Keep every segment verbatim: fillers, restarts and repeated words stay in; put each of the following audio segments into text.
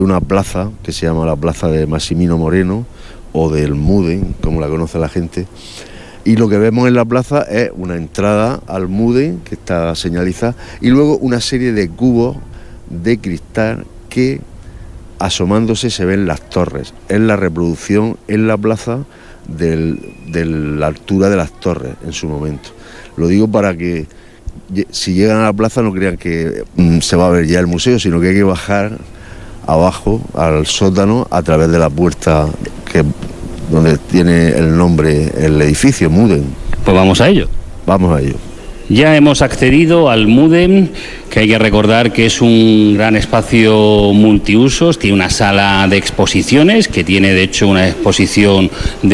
Una plaza que se llama la Plaza de Maximino Moreno o del Muden, como la conoce la gente, y lo que vemos en la plaza es una entrada al Muden que está señalizada y luego una serie de cubos de cristal que asomándose se ven las torres. Es la reproducción en la plaza del, de la altura de las torres en su momento. Lo digo para que si llegan a la plaza no crean que mm, se va a ver ya el museo, sino que hay que bajar abajo al sótano a través de la puerta que donde tiene el nombre el edificio Muden. Pues vamos a ello. Vamos a ello. Ya hemos accedido al Muden, que hay que recordar que es un gran espacio multiusos, tiene una sala de exposiciones, que tiene de hecho una exposición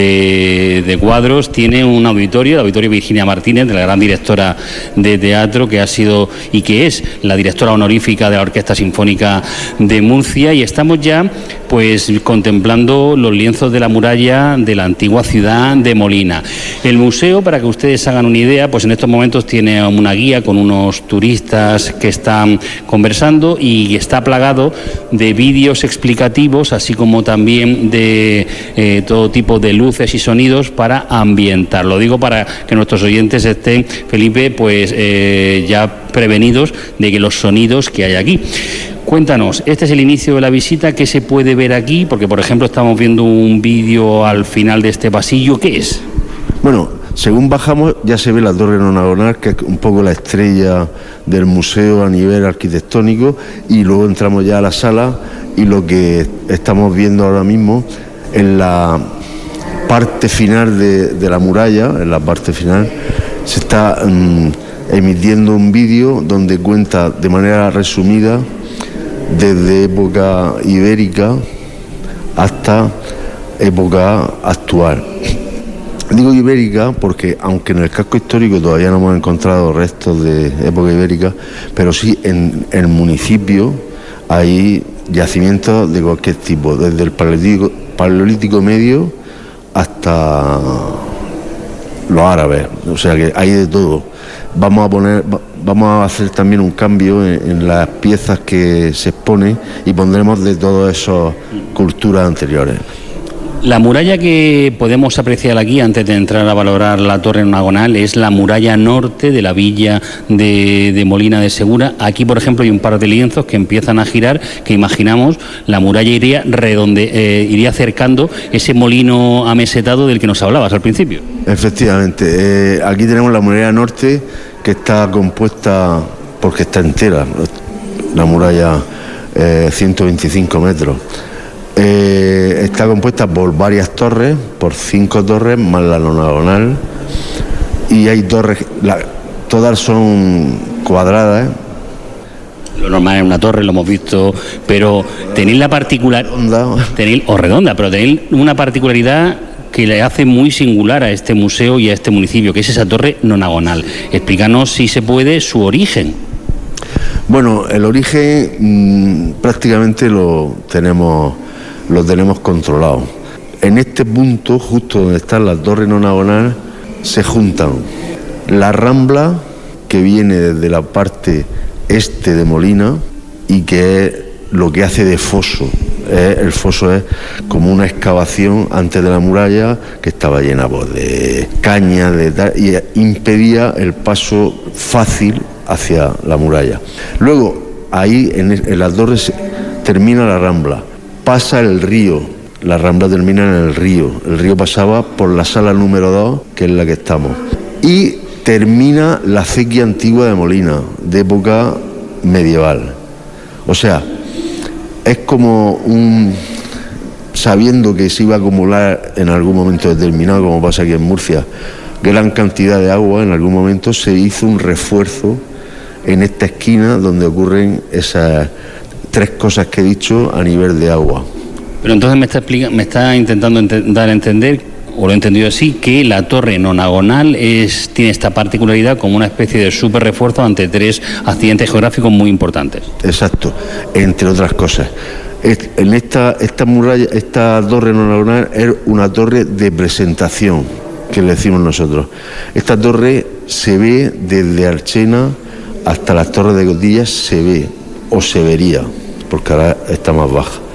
de, de cuadros, tiene un auditorio, el auditorio Virginia Martínez, de la gran directora de teatro, que ha sido y que es la directora honorífica de la Orquesta Sinfónica de Murcia, y estamos ya pues contemplando los lienzos de la muralla de la antigua ciudad de Molina. El museo, para que ustedes hagan una idea, pues en estos momentos tiene una guía con unos turistas que están conversando y está plagado de vídeos explicativos, así como también de eh, todo tipo de luces y sonidos para ambientar. Lo digo para que nuestros oyentes estén, Felipe, pues eh, ya prevenidos de que los sonidos que hay aquí. Cuéntanos, este es el inicio de la visita, ¿qué se puede ver aquí? Porque, por ejemplo, estamos viendo un vídeo al final de este pasillo, ¿qué es? Bueno, según bajamos ya se ve la torre nonagonal, que es un poco la estrella del museo a nivel arquitectónico, y luego entramos ya a la sala y lo que estamos viendo ahora mismo en la parte final de, de la muralla, en la parte final, se está um, emitiendo un vídeo donde cuenta de manera resumida desde época ibérica hasta época actual. Digo ibérica porque aunque en el casco histórico todavía no hemos encontrado restos de época ibérica, pero sí en el municipio hay yacimientos de cualquier tipo, desde el paleolítico, paleolítico medio hasta los árabes, o sea que hay de todo. Vamos a poner, vamos a hacer también un cambio en, en las piezas que se exponen y pondremos de todas esas culturas anteriores. La muralla que podemos apreciar aquí, antes de entrar a valorar la torre nonagonal, es la muralla norte de la villa de, de Molina de Segura. Aquí, por ejemplo, hay un par de lienzos que empiezan a girar, que imaginamos la muralla iría, redonde, eh, iría acercando ese molino amesetado del que nos hablabas al principio. Efectivamente, eh, aquí tenemos la muralla norte, que está compuesta, porque está entera, la muralla eh, ciento veinticinco metros. Eh, está compuesta por varias torres, por cinco torres más la nonagonal, y hay torres, la, todas son cuadradas. Lo normal es una torre, lo hemos visto, pero tenéis la particular tenéis, o redonda, pero tenéis una particularidad que le hace muy singular a este museo y a este municipio, que es esa torre nonagonal. Explícanos, si se puede, su origen. Bueno, el origen mmm, prácticamente lo tenemos lo tenemos controlado. En este punto, justo donde está la torre nonagonal, se juntan la rambla que viene desde la parte este de Molina y que es lo que hace de foso. Eh, el foso es como una excavación antes de la muralla que estaba llena pues, de caña de tal, y impedía el paso fácil hacia la muralla. Luego, ahí en, en la torre se termina la rambla. Pasa el río, la rambla termina en el río, el río pasaba por la sala número dos, que es la que estamos, y termina la acequia antigua de Molina, de época medieval. O sea, es como un, sabiendo que se iba a acumular en algún momento determinado, como pasa aquí en Murcia, gran cantidad de agua, en algún momento se hizo un refuerzo en esta esquina donde ocurren esas tres cosas que he dicho a nivel de agua. Pero entonces me está, explica, me está intentando ent- dar a entender, o lo he entendido así, que la torre nonagonal es, tiene esta particularidad como una especie de super refuerzo ante tres accidentes geográficos muy importantes. Exacto, entre otras cosas. En esta, esta muralla, esta torre nonagonal es una torre de presentación, que le decimos nosotros. Esta torre se ve desde Archena hasta las Torres de Cotillas, se ve, o se vería, porque ahora está más baja.